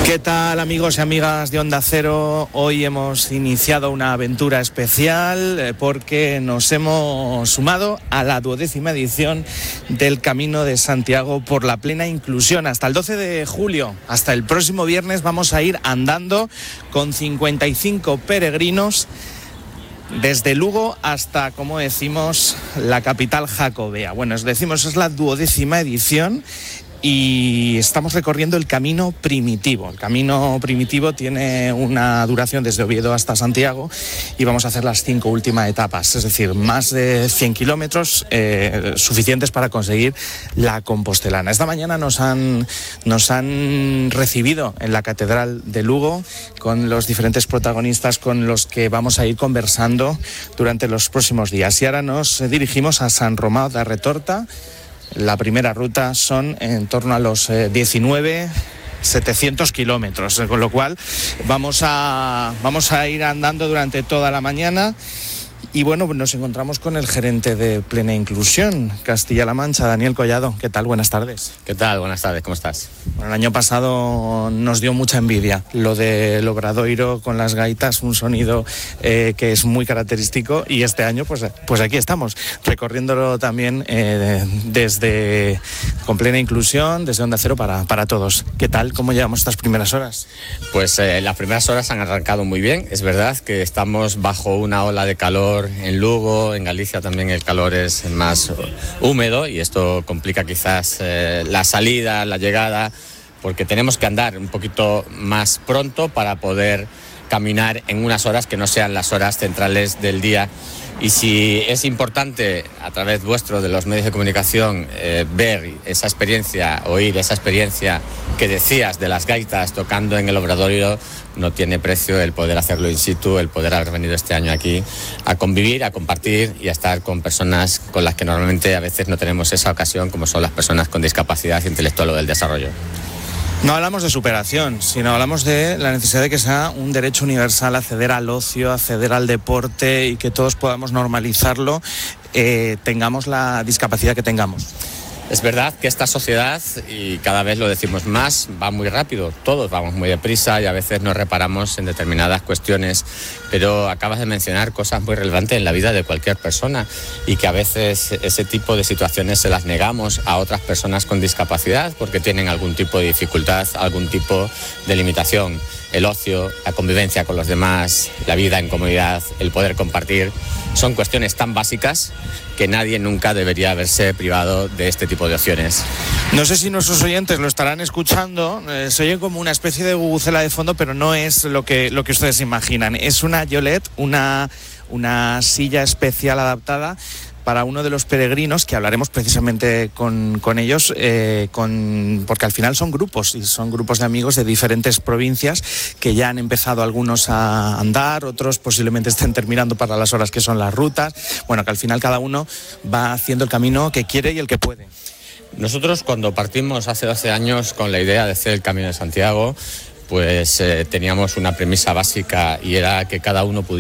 ¿Qué tal, amigos y amigas de Onda Cero? Hoy hemos iniciado una aventura especial porque nos hemos sumado a la 12ª edición del Camino de Santiago por la plena inclusión. Hasta el 12 de julio, hasta el próximo viernes, vamos a ir andando con 55 peregrinos desde Lugo hasta, como decimos, la capital jacobea. Bueno, es la 12ª edición. Y estamos recorriendo el camino primitivo. El camino primitivo tiene una duración desde Oviedo hasta Santiago y vamos a hacer las 5 últimas etapas, es decir, más de 100 kilómetros suficientes para conseguir la Compostelana. Esta mañana nos han recibido en la Catedral de Lugo con los diferentes protagonistas con los que vamos a ir conversando durante los próximos días. Y ahora nos dirigimos a San Romao da Retorta. La primera ruta son en torno a los 19.700 kilómetros, con lo cual vamos a ir andando durante toda la mañana. Y bueno, nos encontramos con el gerente de Plena Inclusión, Castilla-La Mancha, Daniel Collado. ¿Qué tal? Buenas tardes. ¿Qué tal? Buenas tardes, ¿cómo estás? Bueno, el año pasado nos dio mucha envidia lo del Obradoiro con las gaitas, un sonido que es muy característico, y este año pues aquí estamos, recorriéndolo también con Plena Inclusión, desde Onda Cero para todos. ¿Qué tal? ¿Cómo llevamos estas primeras horas? Pues las primeras horas han arrancado muy bien. Es verdad que estamos bajo una ola de calor en Lugo, en Galicia también el calor es más húmedo y esto complica quizás la salida, la llegada, porque tenemos que andar un poquito más pronto para poder caminar en unas horas que no sean las horas centrales del día. Y si es importante, a través vuestro, de los medios de comunicación, ver esa experiencia, oír esa experiencia que decías de las gaitas tocando en el Obradoiro, no tiene precio el poder hacerlo in situ, el poder haber venido este año aquí a convivir, a compartir y a estar con personas con las que normalmente a veces no tenemos esa ocasión, como son las personas con discapacidad intelectual o del desarrollo. No hablamos de superación, sino hablamos de la necesidad de que sea un derecho universal acceder al ocio, acceder al deporte y que todos podamos normalizarlo, tengamos la discapacidad que tengamos. Es verdad que esta sociedad, y cada vez lo decimos más, va muy rápido, todos vamos muy deprisa y a veces no reparamos en determinadas cuestiones, pero acabas de mencionar cosas muy relevantes en la vida de cualquier persona y que a veces ese tipo de situaciones se las negamos a otras personas con discapacidad porque tienen algún tipo de dificultad, algún tipo de limitación. El ocio, la convivencia con los demás, la vida en comunidad, el poder compartir, son cuestiones tan básicas que nadie nunca debería haberse privado de este tipo de opciones. No sé si nuestros oyentes lo estarán escuchando, se oye como una especie de bubucela de fondo, pero no es lo que ustedes imaginan. Es una Yolette, una silla especial adaptada para uno de los peregrinos, que hablaremos precisamente con ellos, porque al final son grupos de amigos de diferentes provincias que ya han empezado algunos a andar, otros posiblemente estén terminando para las horas que son las rutas. Bueno, que al final cada uno va haciendo el camino que quiere y el que puede. Nosotros, cuando partimos hace 12 años con la idea de hacer el Camino de Santiago, pues teníamos una premisa básica y era que cada uno pudiera